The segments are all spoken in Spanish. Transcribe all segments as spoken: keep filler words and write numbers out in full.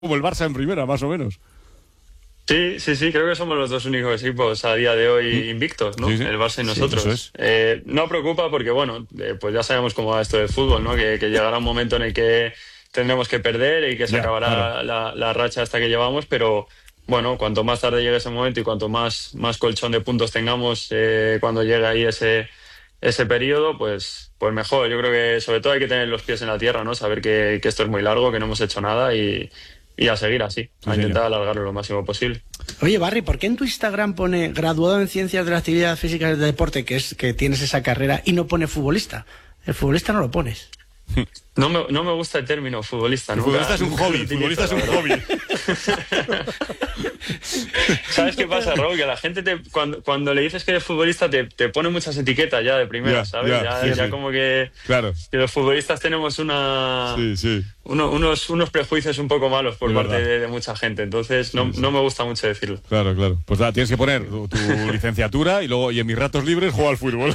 como el Barça en primera, más o menos. Sí, sí, sí, creo que somos los dos únicos equipos a día de hoy invictos, ¿no? Sí, sí. El Barça y nosotros. Sí, eso es. eh, no preocupa porque, bueno, eh, pues ya sabemos cómo va esto del fútbol, ¿no? Que, que llegará un momento en el que tendremos que perder y que se Ya, acabará claro. la, la racha hasta que llevamos, pero bueno, cuanto más tarde llegue ese momento y cuanto más, más colchón de puntos tengamos eh, cuando llegue ahí ese, ese periodo, pues, pues mejor. Yo creo que sobre todo hay que tener los pies en la tierra, ¿no? Saber que, que esto es muy largo, que no hemos hecho nada y, y a seguir así, a Sí, intentar señor. alargarlo lo máximo posible. Oye, Barry, ¿por qué en tu Instagram pone graduado en Ciencias de la Actividad Física y del Deporte, que es que tienes esa carrera, y no pone futbolista? El futbolista no lo pones. No me, no me gusta el término futbolista. El nunca- futbolista es un nunca lo hobby, utilizo, futbolista es un la verdad. hobby. ¿Sabes qué pasa, Raúl? Que la gente, te, cuando, cuando le dices que eres futbolista, te, te pone muchas etiquetas ya de primera, Ya, ¿sabes? ya, Ya, sí, ya sí. como que, Claro, que los futbolistas tenemos una, sí, sí. uno- unos, unos prejuicios un poco malos por Es parte verdad. de, de mucha gente. Entonces, no, Sí, sí. no me gusta mucho decirlo. Claro, claro. Pues nada, tienes que poner tu, tu licenciatura y luego, y en mis ratos libres, juego al fútbol.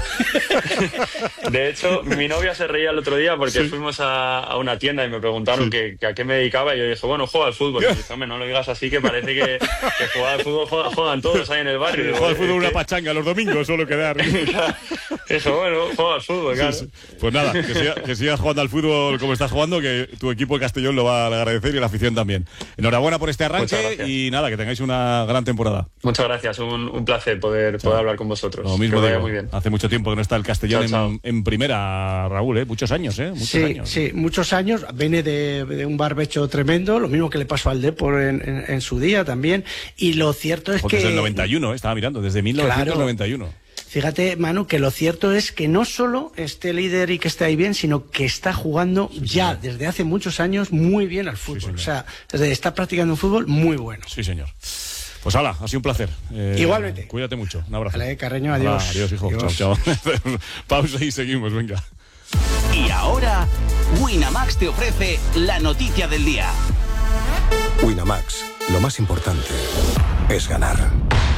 De hecho, mi novia se reía el otro día porque Sí. fuimos a, a una tienda y me preguntaron Sí. que, que a qué me dedicaba y yo dije, bueno, juego al fútbol. Y dije, hombre, no lo digas así que parece que, que jugar al fútbol juegan, juegan todos ahí en el barrio. Juego al fútbol ¿Qué? una pachanga los domingos, solo quedar. Dije, bueno, juego al fútbol, claro. Sí, sí. Pues nada, que, siga- que sigas jugando al fútbol como estás jugando, que tu equipo de Castellón lo va a agradecer y la afición también. Enhorabuena por este Muchas arranque gracias. y nada, que tengáis una gran temporada. Muchas gracias, un, un placer poder, poder hablar con vosotros. Lo mismo que vaya digo, muy bien. hace mucho tiempo que no está el Castellón Chao, en, en primera, Raúl, ¿eh? Muchos años, ¿eh? Muchos Sí, años. sí, muchos años. Viene de, de un barbecho tremendo, lo mismo que le pasó al Depor en, en, en su día también. Y lo cierto es Porque que... desde el noventa y uno, ¿eh? Estaba mirando, desde mil novecientos noventa y uno. Fíjate, Manu, que lo cierto es que no solo esté líder y que esté ahí bien, sino que está jugando ya desde hace muchos años muy bien al fútbol. señor. O sea, desde- está practicando un fútbol muy bueno. Sí, señor. Pues hala, ha sido un placer. Eh, Igualmente. Cuídate mucho, un abrazo. Vale, Carreño, Hala, adiós. adiós, hijo. Adiós. Chao, chao. Pausa y seguimos, venga. Y ahora, Winamax te ofrece la noticia del día. Winamax, lo más importante es ganar.